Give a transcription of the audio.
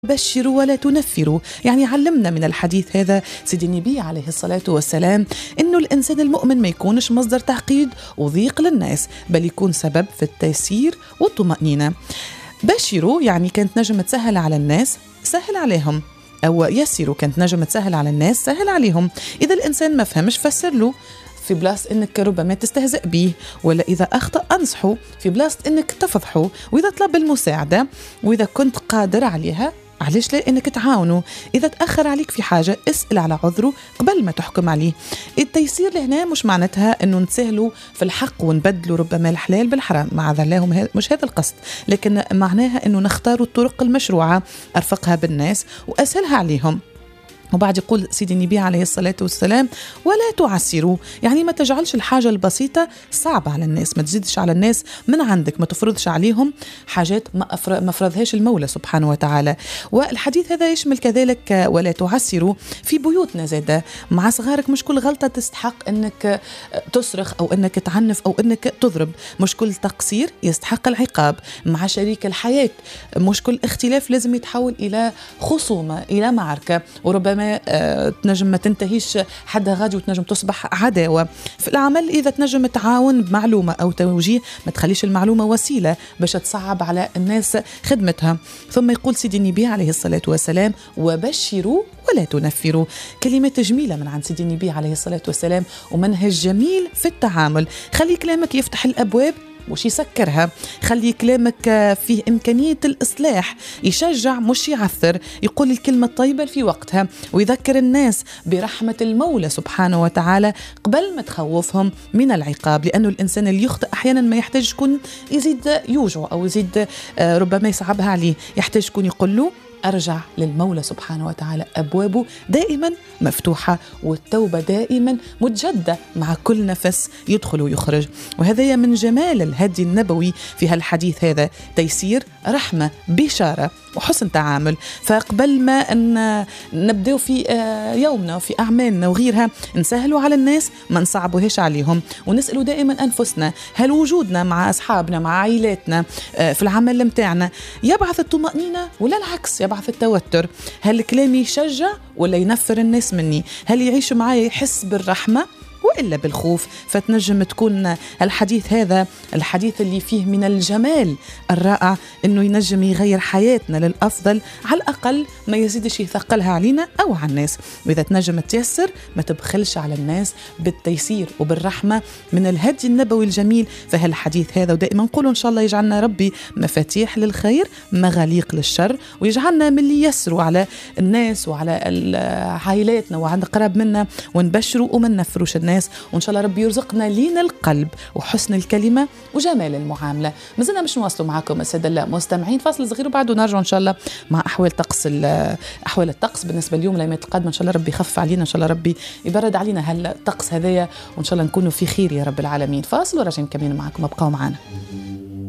بشروا ولا تنفروا. يعني علمنا من الحديث هذا سيدي النبي عليه الصلاة والسلام إنه الإنسان المؤمن ما يكونش مصدر تعقيد وضيق للناس، بل يكون سبب في التيسير والطمأنينة. بشروا يعني كانت نجم تسهل على الناس، سهل عليهم، أو يسروا كانت نجم تسهل على الناس، سهل عليهم. إذا الإنسان ما فهمش فسر له، في بلاص انك ربما تستهزئ به، ولا اذا اخطأ انصحه، في بلاص انك تفضحه، واذا طلب المساعدة واذا كنت قادر عليها علاش لا انك تعاونه. اذا تأخر عليك في حاجة اسأل على عذره قبل ما تحكم عليه. التيسير لهنا مش معناتها انه نسهلوا في الحق ونبدلوا ربما الحلال بالحرام، مع ذلهم مش هذا القصد، لكن معناها انه نختاروا الطرق المشروعة ارفقها بالناس واسهلها عليهم. وبعد يقول سيدي النبي عليه الصلاة والسلام ولا تعسروا، يعني ما تجعلش الحاجة البسيطة صعبة على الناس، ما تزيدش على الناس من عندك، ما تفرضش عليهم حاجات ما فرضهاش المولى سبحانه وتعالى. والحديث هذا يشمل كذلك ولا تعسروا في بيوتنا زادة مع صغارك. مش كل غلطة تستحق انك تصرخ او انك تعنف او انك تضرب، مش كل تقصير يستحق العقاب. مع شريك الحياة مش كل اختلاف لازم يتحول الى خصومة الى معركة، وربما تنجم ما تنتهيش حد غادي وتنجم تصبح عداوة. في العمل إذا تنجم تعاون بمعلومة أو توجيه، ما تخليش المعلومة وسيلة باش تصعب على الناس خدمتها. ثم يقول سيدي النبي عليه الصلاة والسلام وبشروا ولا تنفروا. كلمات جميلة من عند سيدي النبي عليه الصلاة والسلام ومنهج جميل في التعامل. خلي كلامك يفتح الأبواب مش يسكرها، خلي كلامك فيه إمكانية الإصلاح، يشجع مش يعثر، يقول الكلمة الطيبة في وقتها، ويذكر الناس برحمة المولى سبحانه وتعالى قبل ما تخوفهم من العقاب. لأنه الإنسان اللي يخطئ أحيانا ما يحتاج يكون يزيد يوجع أو يزيد ربما يصعبها عليه، يحتاج يكون يقول له أرجع للمولى سبحانه وتعالى، أبوابه دائما مفتوحة والتوبة دائما متجدة مع كل نفس يدخل ويخرج. وهذا من جمال الهدي النبوي في هالحديث هذا، تيسير، رحمة، بشارة وحسن تعامل. فقبل ما أن نبدأ في يومنا وفي أعمالنا وغيرها نسهلوا على الناس، ما نصعبوهاش عليهم، ونسألوا دائما أنفسنا هل وجودنا مع أصحابنا مع عائلاتنا في العمل متاعنا يبعث الطمأنينة ولا العكس يبعث التوتر؟ هل كلامي يشجع ولا ينفر الناس مني؟ هل يعيش معي يحس بالرحمة وإلا بالخوف؟ فتنجم تكون الحديث هذا الحديث اللي فيه من الجمال الرائع إنه ينجم يغير حياتنا للأفضل، على الأقل ما يزيدش يثقلها علينا أو على الناس. وإذا تنجم تيسر ما تبخلش على الناس بالتيسير وبالرحمة من الهدي النبوي الجميل في هالحديث هذا. ودائما نقول إن شاء الله يجعلنا ربي مفاتيح للخير مغاليق للشر، ويجعلنا من اللي يسروا على الناس وعلى عائلاتنا وعند قراب منا، ونبشروا وما نفروش الناس. وإن شاء الله ربي يرزقنا لين القلب وحسن الكلمة وجمال المعاملة. ما زلنا مش نواصلوا معكم السادة المستمعين، فاصل صغير وبعده نرجع إن شاء الله مع أحوال الطقس بالنسبة اليوم لما يتقدم. إن شاء الله ربي يخفف علينا، إن شاء الله ربي يبرد علينا هالطقس هذايا، وإن شاء الله نكونوا في خير يا رب العالمين. فاصل وراجعين كمان معكم، ابقوا معنا.